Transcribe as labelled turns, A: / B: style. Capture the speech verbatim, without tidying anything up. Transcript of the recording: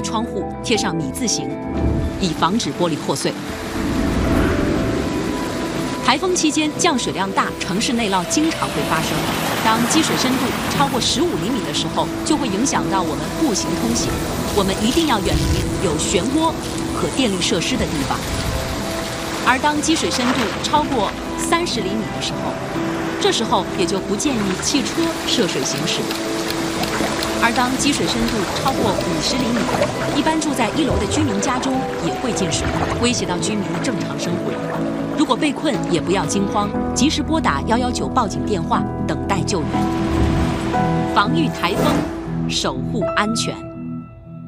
A: 窗户贴上米字形，以防止玻璃破碎。台风期间降水量大，城市内涝经常会发生。当积水深度超过十五厘米的时候，就会影响到我们步行通行。我们一定要远离有漩涡和电力设施的地方。而当积水深度超过三十厘米的时候，这时候也就不建议汽车涉水行驶。而当积水深度超过五十厘米，一般住在一楼的居民家中也会进水，威胁到居民的正常生活。如果被困，也不要惊慌，及时拨打一一九报警电话，等待救援。防御台风，守护安全。